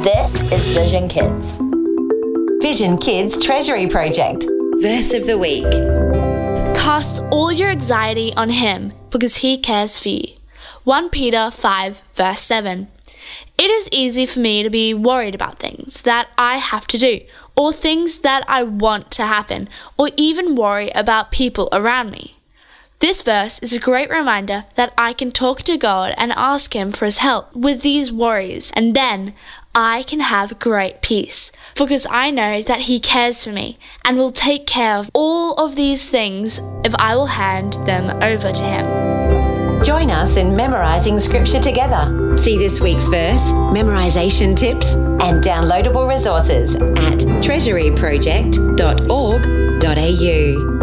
This is Vision Kids. Vision Kids Treasury Project. Verse of the week. Cast all your anxiety on him because he cares for you. 1 Peter 5 verse 7. It is easy for me to be worried about things that I have to do, or things that I want to happen, or even worry about people around me. This verse is a great reminder that I can talk to God and ask Him for His help with these worries, and then I can have great peace, because I know that He cares for me and will take care of all of these things if I will hand them over to Him. Join us in memorising Scripture together. See this week's verse, memorisation tips, and downloadable resources at treasuryproject.org.au.